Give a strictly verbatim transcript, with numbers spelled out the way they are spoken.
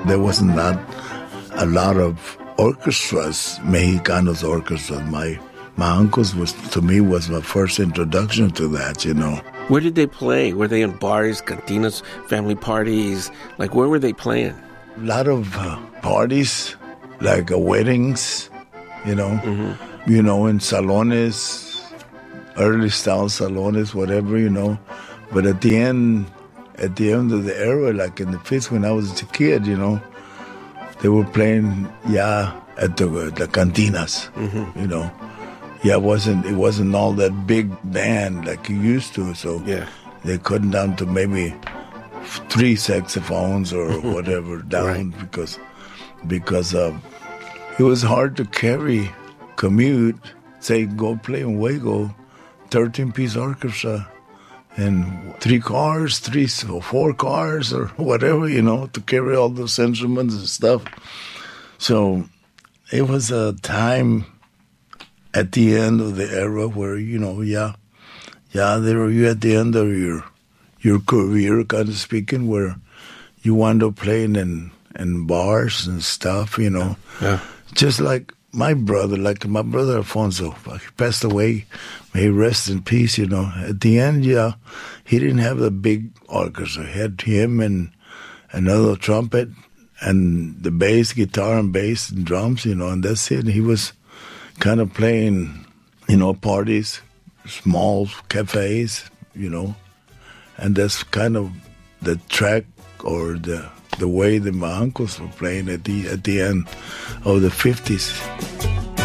There was not a lot of orchestras, Mexicanos orchestras. My my uncle's was, to me, was my first introduction to that, you know. Where did they play? Were they in bars, cantinas, family parties? Like, where were they playing? A lot of uh, parties, like uh, weddings, you know, mm-hmm. you know, in salones, early style salones, whatever, you know. But at the end, at the end of the era, like in the fifties when I was a kid, you know, they were playing, yeah, at the the cantinas, mm-hmm. you know. Yeah, it wasn't it wasn't all that big band like you used to, so yeah. they cut down to maybe three saxophones or whatever down right. because because uh, it was hard to carry, commute, say go play in Waco, thirteen-piece orchestra, and three cars, three or four cars or whatever, you know, to carry all those instruments and stuff. So it was a time at the end of the era where, you know, yeah, yeah, there were you at the end of your your career, kind of speaking, where you wound up playing in, in bars and stuff, you know. Yeah. Just like my brother, like my brother Alfonso, he passed away, may he rest in peace, you know. At the end, yeah, he didn't have a big orchestra. He had him and another trumpet and the bass, guitar and bass and drums, you know, and that's it. He was kind of playing, you know, parties, small cafes, you know, and that's kind of the track or the the way that my uncles were playing at the at the end of the fifties.